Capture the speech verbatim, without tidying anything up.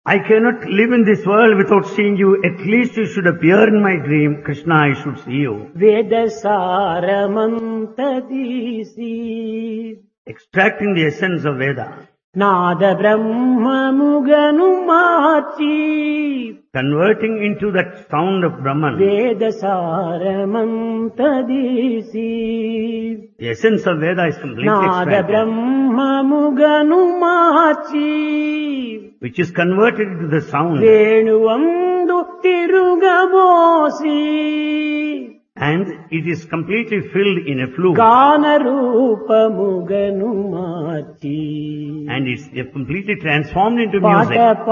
I cannot live in this world without seeing you. At least you should appear in my dream. Krishna, I should see you. వేద సారమంతదీసి Extracting the essence of Veda. Nada బ్రహ్మముగను March Converting into that sound of Brahman. వేద సారమంతదీసి The essence of Veda is completely Nada extracted, బ్రహ్మముగను March which is converted into the sound. వేణువందు తిరుగబోసి And it is completely filled in a flute. గాన రూపముగను మార్చి And it's completely transformed into పాట music.